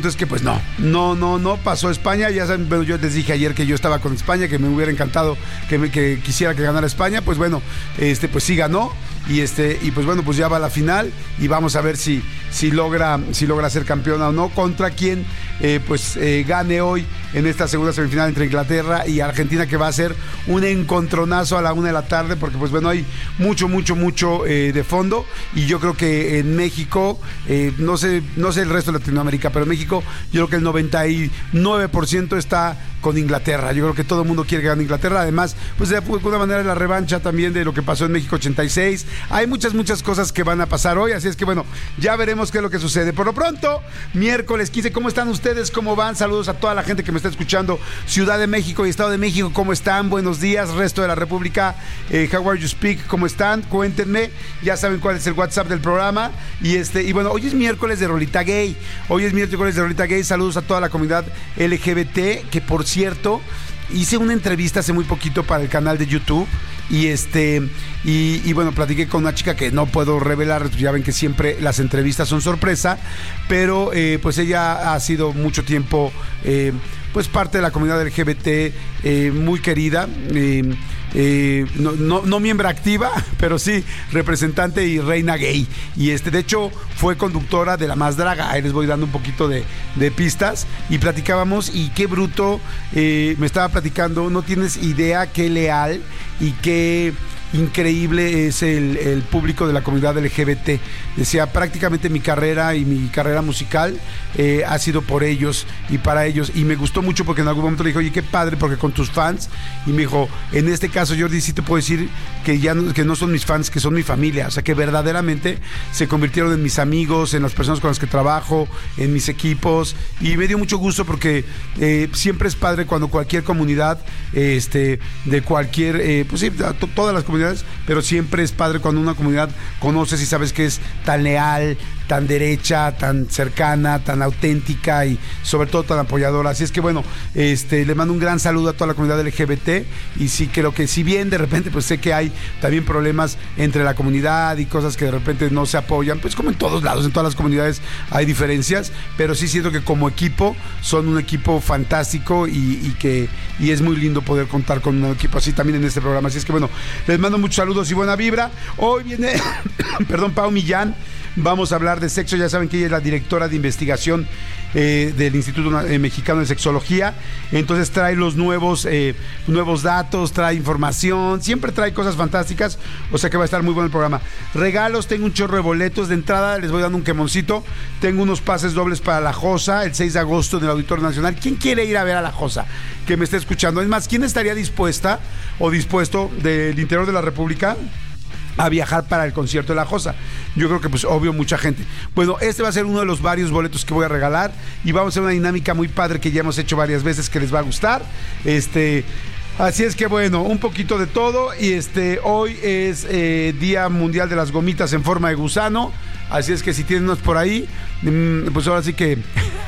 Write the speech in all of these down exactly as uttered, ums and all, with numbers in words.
asunto es que pues no, no, no, no pasó España. Ya saben, bueno, yo les dije ayer que yo estaba con España, que me hubiera encantado que, me, que quisiera que ganara España. Pues bueno, este, pues sí ganó. Y este, y pues bueno, pues ya va a la final y vamos a ver si, si logra, si logra ser campeona o no, contra quien eh, pues eh, gane hoy en esta segunda semifinal entre Inglaterra y Argentina, que va a ser un encontronazo a la una de la tarde, porque pues bueno, hay mucho, mucho, mucho eh, de fondo. Y yo creo que en México, eh, no sé, no sé el resto de Latinoamérica, pero en México yo creo que el noventa y nueve por ciento está con Inglaterra. Yo creo que todo el mundo quiere que gane Inglaterra. Además, pues de alguna manera es la revancha también de lo que pasó en México ochenta y seis. Hay muchas, muchas cosas que van a pasar hoy, así es que bueno, ya veremos qué es lo que sucede. Por lo pronto, miércoles quince, ¿cómo están ustedes? ¿Cómo van? Saludos a toda la gente que me está escuchando. Ciudad de México y Estado de México, ¿cómo están? Buenos días. Resto de la República, eh, how are you speak? ¿Cómo están? Cuéntenme. Ya saben cuál es el WhatsApp del programa. Y este, y bueno, hoy es miércoles de Rolita Gay. Hoy es miércoles de Rolita Gay. Saludos a toda la comunidad L G B T, que por cierto, hice una entrevista hace muy poquito para el canal de YouTube y este y, y bueno, platiqué con una chica que no puedo revelar. Ya ven que siempre las entrevistas son sorpresa, pero eh, pues ella ha sido mucho tiempo eh, pues parte de la comunidad L G B T, eh, muy querida, eh, eh, no, no, no miembro activa, pero sí representante y reina gay. Y este, de hecho, fue conductora de La Más Draga. Ahí les voy dando un poquito de, de pistas. Y platicábamos, y qué bruto, eh, me estaba platicando, no tienes idea qué leal y qué increíble es el, el público de la comunidad L G B T. Decía, prácticamente mi carrera y mi carrera musical eh, ha sido por ellos y para ellos, y me gustó mucho porque en algún momento le dije, oye, qué padre, porque con tus fans, y me dijo, en este caso, Jordi, sí te puedo decir que ya no, que no son mis fans, que son mi familia, o sea, que verdaderamente se convirtieron en mis amigos, en las personas con las que trabajo, en mis equipos, y me dio mucho gusto porque eh, siempre es padre cuando cualquier comunidad, eh, este, de cualquier, eh, pues sí, to, todas las comunidades, pero siempre es padre cuando una comunidad conoces y sabes que es tan leal, tan derecha, tan cercana, tan auténtica y sobre todo tan apoyadora. Así es que bueno, este, le mando un gran saludo a toda la comunidad L G B T, y sí creo que si bien de repente pues sé que hay también problemas entre la comunidad y cosas que de repente no se apoyan, pues como en todos lados, en todas las comunidades hay diferencias, pero sí siento que como equipo son un equipo fantástico y, y que y es muy lindo poder contar con un equipo así también en este programa. Así es que bueno, les mando muchos saludos y buena vibra. Hoy viene, perdón, Pau Millán. Vamos a hablar de sexo. Ya saben que ella es la directora de investigación eh, del Instituto Mexicano de Sexología. Entonces trae los nuevos eh, nuevos datos, trae información, siempre trae cosas fantásticas. O sea que va a estar muy bueno el programa. Regalos, tengo un chorro de boletos. De entrada les voy dando un quemoncito. Tengo unos pases dobles para La Josa el seis de agosto en el Auditorio Nacional. ¿Quién quiere ir a ver a La Josa? Que me esté escuchando. Es más, ¿quién estaría dispuesta o dispuesto del interior de la República a viajar para el concierto de La Josa? Yo creo que pues obvio mucha gente. Bueno, este va a ser uno de los varios boletos que voy a regalar y vamos a hacer una dinámica muy padre que ya hemos hecho varias veces, que les va a gustar. Este, así es que bueno, un poquito de todo. Y este, hoy es eh, Día Mundial de las Gomitas en forma de gusano. Así es que si tienen unos por ahí, pues ahora sí que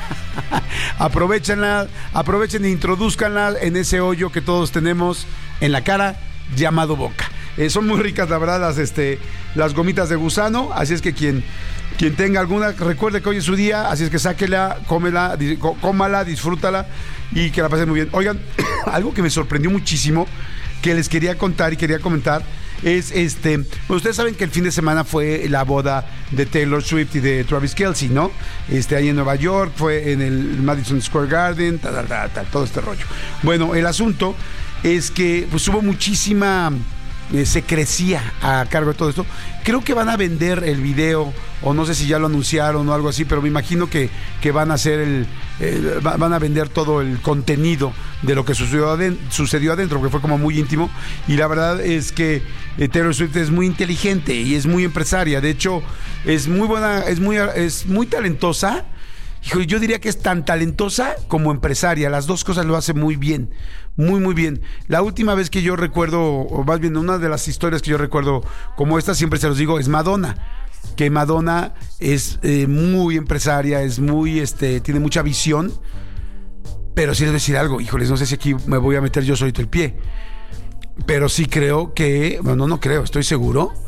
aprovechenla, aprovechen e introduzcanla en ese hoyo que todos tenemos en la cara llamado boca. Eh, son muy ricas, la verdad, las, este, las gomitas de gusano. Así es que quien, quien tenga alguna, recuerde que hoy es su día. Así es que sáquela, cómela, cómala, disfrútala y que la pasen muy bien. Oigan, algo que me sorprendió muchísimo, que les quería contar y quería comentar, es este, bueno, ustedes saben que el fin de semana fue la boda de Taylor Swift y de Travis Kelce, ¿no? Este, ahí en Nueva York, fue en el Madison Square Garden, tal, tal, tal, todo este rollo. Bueno, el asunto es que pues hubo muchísima eh, secrecía a cargo de todo esto. Creo que van a vender el video, o no sé si ya lo anunciaron o algo así, pero me imagino que, que van a hacer el, el van a vender todo el contenido de lo que sucedió adentro, sucedió adentro, que fue como muy íntimo. Y la verdad es que eh, Taylor Swift es muy inteligente y es muy empresaria. De hecho, es muy buena, es muy, es muy talentosa. Hijo, yo diría que es tan talentosa como empresaria. Las dos cosas lo hace muy bien, muy, muy bien. La última vez que yo recuerdo, o más bien una de las historias que yo recuerdo como esta, siempre se los digo, es Madonna. Que Madonna es eh, muy empresaria, es muy, este, tiene mucha visión. Pero sí les voy a decir algo, híjoles, no sé si aquí me voy a meter yo solito el pie. Pero sí creo que, bueno, no creo, estoy seguro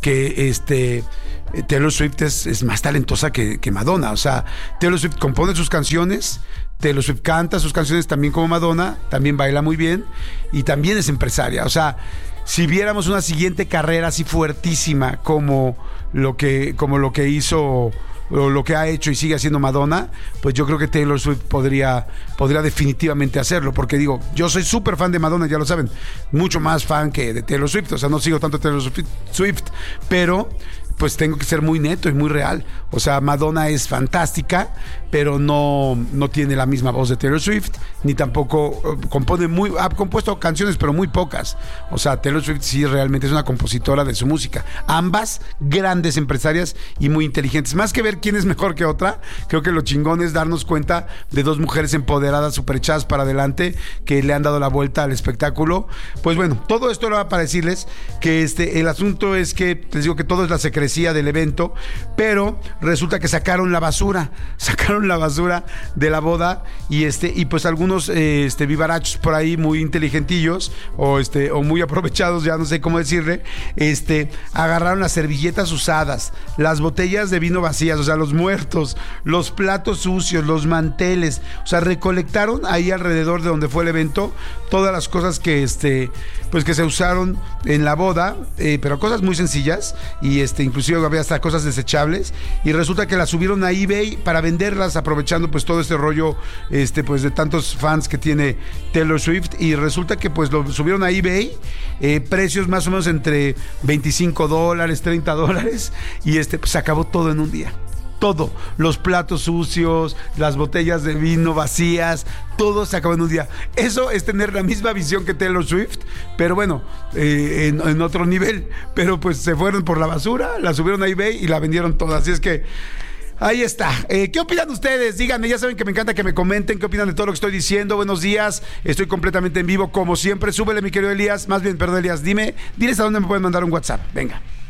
que este Taylor Swift es, es más talentosa que, que Madonna. O sea, Taylor Swift compone sus canciones, Taylor Swift canta sus canciones también como Madonna, también baila muy bien y también es empresaria. O sea, si viéramos una siguiente carrera así fuertísima como lo que, como lo que hizo o lo que ha hecho y sigue haciendo Madonna, pues yo creo que Taylor Swift podría, podría definitivamente hacerlo, porque digo, yo soy súper fan de Madonna, ya lo saben, mucho más fan que de Taylor Swift, o sea, no sigo tanto a Taylor Swift, pero pues tengo que ser muy neto y muy real. O sea, Madonna es fantástica, pero no, no tiene la misma voz de Taylor Swift, ni tampoco uh, compone muy, ha compuesto canciones, pero muy pocas. O sea, Taylor Swift sí realmente es una compositora de su música. Ambas grandes empresarias y muy inteligentes. Más que ver quién es mejor que otra, creo que lo chingón es darnos cuenta de dos mujeres empoderadas, súper echadas para adelante, que le han dado la vuelta al espectáculo. Pues bueno, todo esto era para decirles que este, el asunto es que, les digo que todo es la secrecía del evento, pero resulta que sacaron la basura, sacaron la basura de la boda y este y pues algunos eh, este vivarachos por ahí muy inteligentillos o este o muy aprovechados, ya no sé cómo decirle, este agarraron las servilletas usadas, las botellas de vino vacías, o sea, los muertos, los platos sucios, los manteles, o sea, recolectaron ahí alrededor de donde fue el evento todas las cosas que este pues que se usaron en la boda, eh, pero cosas muy sencillas y este inclusive había hasta cosas desechables y resulta que las subieron a eBay para venderlas, aprovechando pues todo este rollo este pues de tantos fans que tiene Taylor Swift, y resulta que pues lo subieron a eBay, eh, precios más o menos entre veinticinco dólares, treinta dólares, y este pues se acabó todo en un día. Todo, los platos sucios, las botellas de vino vacías, todo se acabó en un día. Eso es tener la misma visión que Taylor Swift, pero bueno, eh, en, en otro nivel. Pero pues se fueron por la basura, la subieron a eBay y la vendieron toda. Así es que ahí está. Eh, ¿Qué opinan ustedes? Díganme, ya saben que me encanta que me comenten qué opinan de todo lo que estoy diciendo. Buenos días, estoy completamente en vivo como siempre. Súbele, mi querido Elías, más bien, perdón, Elías, dime, diles a dónde me pueden mandar un WhatsApp. Venga.